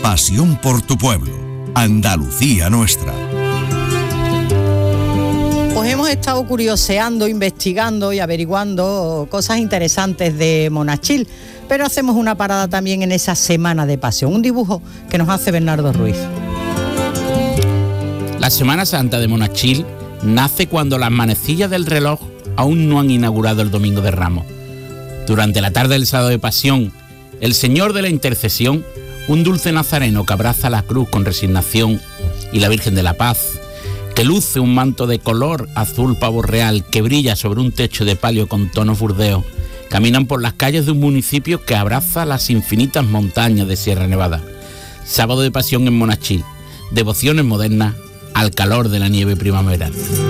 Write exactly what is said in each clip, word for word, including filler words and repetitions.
Pasión por tu pueblo. Andalucía nuestra. Pues hemos estado curioseando, investigando y averiguando cosas interesantes de Monachil, pero hacemos una parada también en esa Semana de Pasión, un dibujo que nos hace Bernardo Ruiz. La Semana Santa de Monachil nace cuando las manecillas del reloj aún no han inaugurado el Domingo de Ramos. Durante la tarde del sábado de Pasión, el Señor de la Intercesión, un dulce nazareno que abraza la cruz con resignación, y la Virgen de la Paz, que luce un manto de color azul pavo real que brilla sobre un techo de palio con tonos burdeos, caminan por las calles de un municipio que abraza las infinitas montañas de Sierra Nevada. Sábado de Pasión en Monachil, devociones modernas al calor de la nieve primaveral.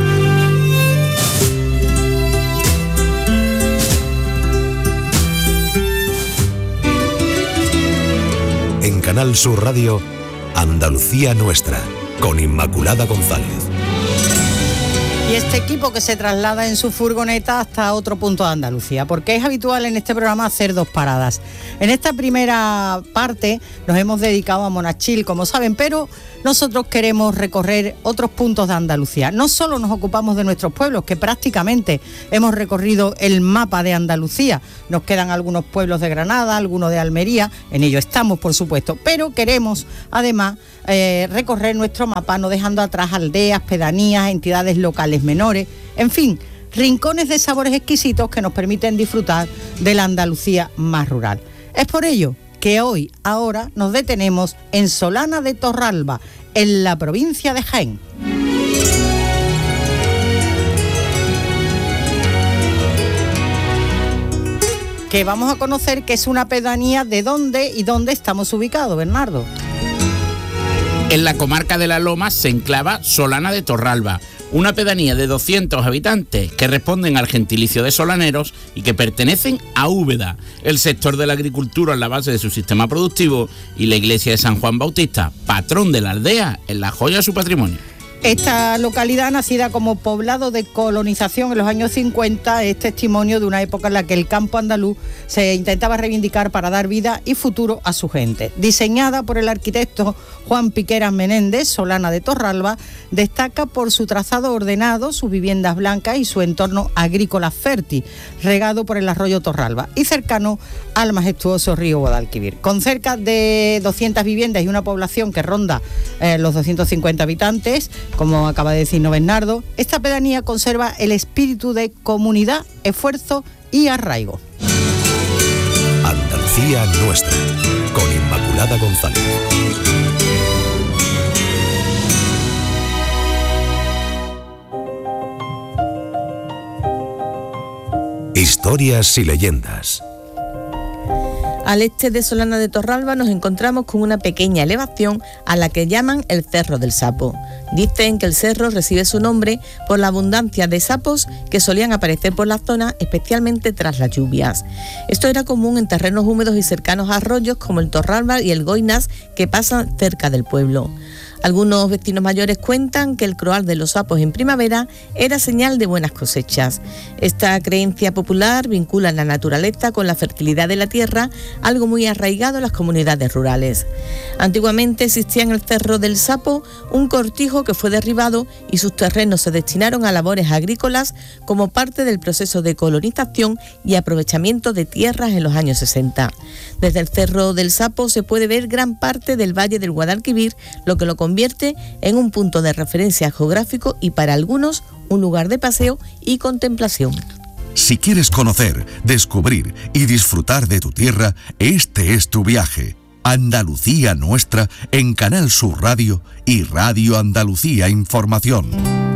En Canal Sur Radio, Andalucía Nuestra, con Inmaculada González. Y este equipo que se traslada en su furgoneta hasta otro punto de Andalucía, porque es habitual en este programa hacer dos paradas. En esta primera parte nos hemos dedicado a Monachil, como saben, pero nosotros queremos recorrer otros puntos de Andalucía. No solo nos ocupamos de nuestros pueblos, que prácticamente hemos recorrido el mapa de Andalucía. Nos quedan algunos pueblos de Granada, algunos de Almería, en ello estamos, por supuesto, pero queremos además eh, recorrer nuestro mapa, no dejando atrás aldeas, pedanías, entidades locales menores, en fin, rincones de sabores exquisitos que nos permiten disfrutar de la Andalucía más rural. Es por ello que hoy, ahora, nos detenemos en Solana de Torralba, en la provincia de Jaén. Que vamos a conocer que es una pedanía de dónde y dónde estamos ubicados, Bernardo. En la comarca de La Loma se enclava Solana de Torralba, una pedanía de doscientos habitantes que responden al gentilicio de solaneros y que pertenecen a Úbeda, el sector de la agricultura en la base de su sistema productivo, y la iglesia de San Juan Bautista, patrón de la aldea, en la joya de su patrimonio. Esta localidad, nacida como poblado de colonización en los años cincuenta, es testimonio de una época en la que el campo andaluz se intentaba reivindicar para dar vida y futuro a su gente. Diseñada por el arquitecto Juan Piqueras Menéndez, Solana de Torralba destaca por su trazado ordenado, sus viviendas blancas y su entorno agrícola fértil, regado por el arroyo Torralba y cercano al majestuoso río Guadalquivir. Con cerca de doscientas viviendas y una población que ronda eh, los doscientos cincuenta habitantes, como acaba de decirnos Bernardo, esta pedanía conserva el espíritu de comunidad, esfuerzo y arraigo. Andalucía Nuestra, con Inmaculada González. Historias y leyendas. Al este de Solana de Torralba nos encontramos con una pequeña elevación a la que llaman el Cerro del Sapo. Dicen que el cerro recibe su nombre por la abundancia de sapos que solían aparecer por la zona, especialmente tras las lluvias. Esto era común en terrenos húmedos y cercanos a arroyos como el Torralba y el Goinas, que pasan cerca del pueblo. Algunos vecinos mayores cuentan que el croar de los sapos en primavera era señal de buenas cosechas. Esta creencia popular vincula la naturaleza con la fertilidad de la tierra, algo muy arraigado en las comunidades rurales. Antiguamente existía en el Cerro del Sapo un cortijo que fue derribado y sus terrenos se destinaron a labores agrícolas como parte del proceso de colonización y aprovechamiento de tierras en los años sesenta. Desde el Cerro del Sapo se puede ver gran parte del valle del Guadalquivir, lo que lo convierte en un punto de referencia geográfico y para algunos un lugar de paseo y contemplación. Si quieres conocer, descubrir y disfrutar de tu tierra, este es tu viaje. Andalucía Nuestra en Canal Sur Radio y Radio Andalucía Información.